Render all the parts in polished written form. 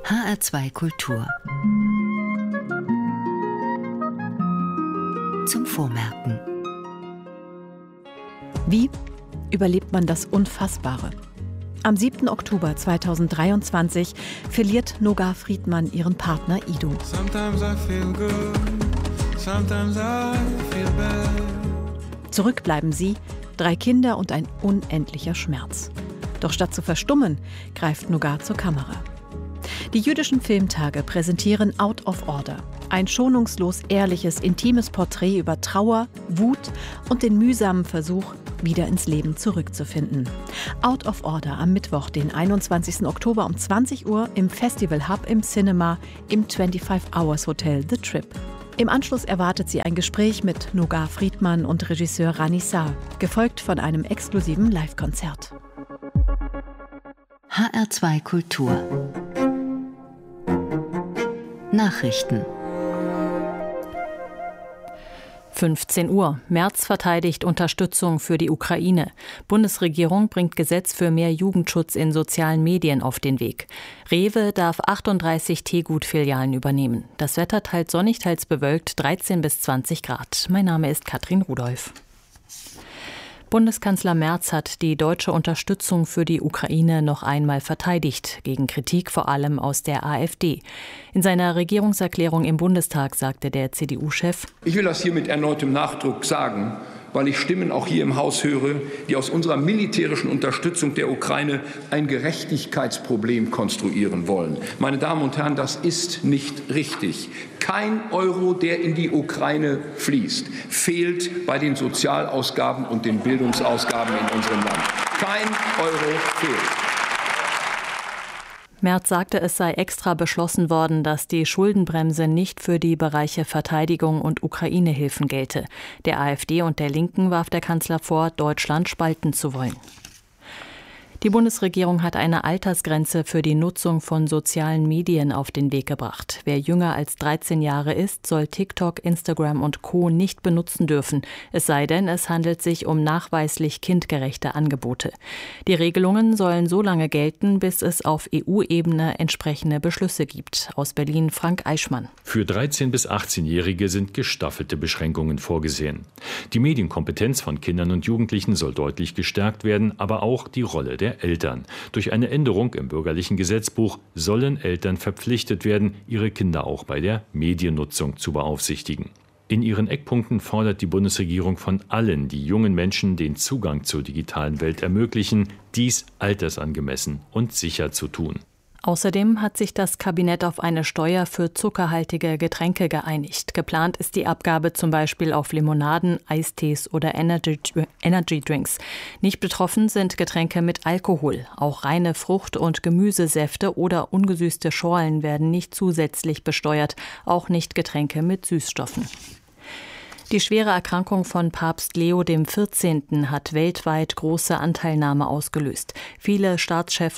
HR2 Kultur. Zum Vormerken. Wie überlebt man das Unfassbare? Am 7. Oktober 2023 verliert Noga Friedmann ihren Partner Ido. Zurück bleiben sie, 3 Kinder und ein unendlicher Schmerz. Doch statt zu verstummen, greift Noga zur Kamera. Die jüdischen Filmtage präsentieren Out of Order. Ein schonungslos ehrliches, intimes Porträt über Trauer, Wut und den mühsamen Versuch, wieder ins Leben zurückzufinden. Out of Order am Mittwoch, den 21. Oktober um 20 Uhr im Festival Hub im Cinema im 25 Hours Hotel The Trip. Im Anschluss erwartet sie ein Gespräch mit Noga Friedmann und Regisseur Rani Saar, gefolgt von einem exklusiven Live-Konzert. HR2 Kultur. Nachrichten. 15 Uhr. Merz verteidigt Unterstützung für die Ukraine. Bundesregierung bringt Gesetz für mehr Jugendschutz in sozialen Medien auf den Weg. Rewe darf 38 Tegut-Filialen übernehmen. Das Wetter teils sonnig, teils bewölkt, 13 bis 20 Grad. Mein Name ist Katrin Rudolph. Bundeskanzler Merz hat die deutsche Unterstützung für die Ukraine noch einmal verteidigt, gegen Kritik vor allem aus der AfD. In seiner Regierungserklärung im Bundestag sagte der CDU-Chef: Ich will das hier mit erneutem Nachdruck sagen, weil ich Stimmen auch hier im Haus höre, die aus unserer militärischen Unterstützung der Ukraine ein Gerechtigkeitsproblem konstruieren wollen. Meine Damen und Herren, das ist nicht richtig. Kein Euro, der in die Ukraine fließt, fehlt bei den Sozialausgaben und den Bildungsausgaben in unserem Land. Kein Euro fehlt. Merz sagte, es sei extra beschlossen worden, dass die Schuldenbremse nicht für die Bereiche Verteidigung und Ukraine-Hilfen gelte. Der AfD und der Linken warf der Kanzler vor, Deutschland spalten zu wollen. Die Bundesregierung hat eine Altersgrenze für die Nutzung von sozialen Medien auf den Weg gebracht. Wer jünger als 13 Jahre ist, soll TikTok, Instagram und Co. nicht benutzen dürfen, es sei denn, es handelt sich um nachweislich kindgerechte Angebote. Die Regelungen sollen so lange gelten, bis es auf EU-Ebene entsprechende Beschlüsse gibt. Aus Berlin Frank Eichmann. Für 13- bis 18-Jährige sind gestaffelte Beschränkungen vorgesehen. Die Medienkompetenz von Kindern und Jugendlichen soll deutlich gestärkt werden, aber auch die Rolle der Eltern. Durch eine Änderung im bürgerlichen Gesetzbuch sollen Eltern verpflichtet werden, ihre Kinder auch bei der Mediennutzung zu beaufsichtigen. In ihren Eckpunkten fordert die Bundesregierung von allen, die jungen Menschen den Zugang zur digitalen Welt ermöglichen, dies altersangemessen und sicher zu tun. Außerdem hat sich das Kabinett auf eine Steuer für zuckerhaltige Getränke geeinigt. Geplant ist die Abgabe zum Beispiel auf Limonaden, Eistees oder Energy Drinks. Nicht betroffen sind Getränke mit Alkohol. Auch reine Frucht- und Gemüsesäfte oder ungesüßte Schorlen werden nicht zusätzlich besteuert, auch nicht Getränke mit Süßstoffen. Die schwere Erkrankung von Papst Leo XIV. Hat weltweit große Anteilnahme ausgelöst. Viele Staatschefs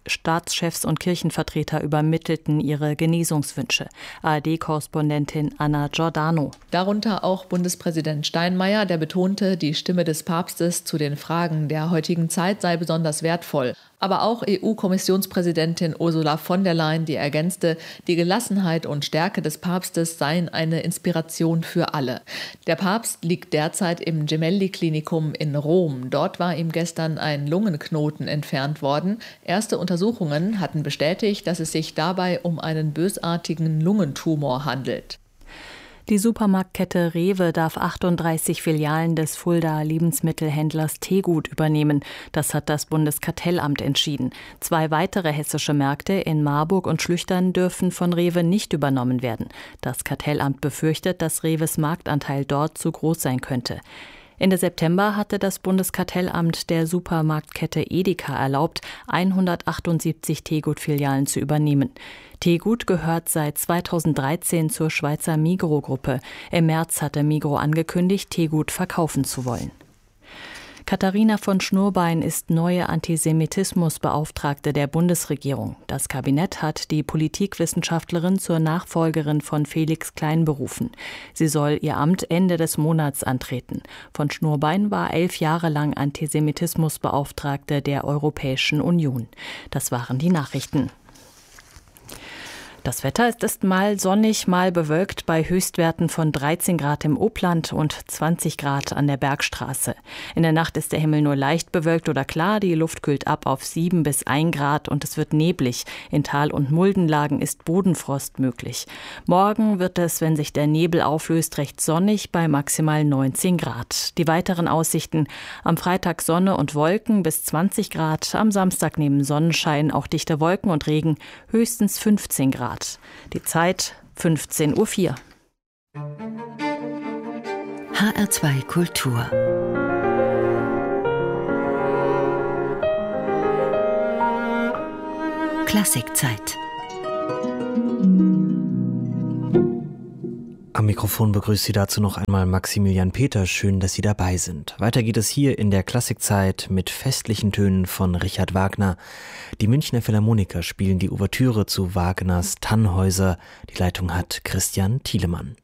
und Kirchenvertreter übermittelten ihre Genesungswünsche. ARD-Korrespondentin Anna Giordano. Darunter auch Bundespräsident Steinmeier, der betonte, die Stimme des Papstes zu den Fragen der heutigen Zeit sei besonders wertvoll. Aber auch EU-Kommissionspräsidentin Ursula von der Leyen, die ergänzte, die Gelassenheit und Stärke des Papstes seien eine Inspiration für alle. Der Papst liegt derzeit im Gemelli-Klinikum in Rom. Dort war ihm gestern ein Lungenknoten entfernt worden. Erste Untersuchungen hatten bestätigt, dass es sich dabei um einen bösartigen Lungentumor handelt. Die Supermarktkette Rewe darf 38 Filialen des Fuldaer Lebensmittelhändlers Tegut übernehmen. Das hat das Bundeskartellamt entschieden. 2 weitere hessische Märkte in Marburg und Schlüchtern dürfen von Rewe nicht übernommen werden. Das Kartellamt befürchtet, dass Rewes Marktanteil dort zu groß sein könnte. Ende September hatte das Bundeskartellamt der Supermarktkette Edeka erlaubt, 178 Tegut-Filialen zu übernehmen. Tegut gehört seit 2013 zur Schweizer Migros-Gruppe. Im März hatte Migros angekündigt, Tegut verkaufen zu wollen. Katharina von Schnurbein ist neue Antisemitismusbeauftragte der Bundesregierung. Das Kabinett hat die Politikwissenschaftlerin zur Nachfolgerin von Felix Klein berufen. Sie soll ihr Amt Ende des Monats antreten. Von Schnurbein war 11 Jahre lang Antisemitismusbeauftragte der Europäischen Union. Das waren die Nachrichten. Das Wetter ist mal sonnig, mal bewölkt bei Höchstwerten von 13 Grad im Upland und 20 Grad an der Bergstraße. In der Nacht ist der Himmel nur leicht bewölkt oder klar, die Luft kühlt ab auf 7 bis 1 Grad und es wird neblig. In Tal- und Muldenlagen ist Bodenfrost möglich. Morgen wird es, wenn sich der Nebel auflöst, recht sonnig bei maximal 19 Grad. Die weiteren Aussichten: am Freitag Sonne und Wolken bis 20 Grad, am Samstag neben Sonnenschein auch dichte Wolken und Regen, höchstens 15 Grad. Die Zeit 15:04 Uhr. HR2 Kultur. Klassikzeit. Am Mikrofon begrüßt Sie dazu noch einmal Maximilian Peter. Schön, dass Sie dabei sind. Weiter geht es hier in der Klassikzeit mit festlichen Tönen von Richard Wagner. Die Münchner Philharmoniker spielen die Ouvertüre zu Wagners Tannhäuser. Die Leitung hat Christian Thielemann.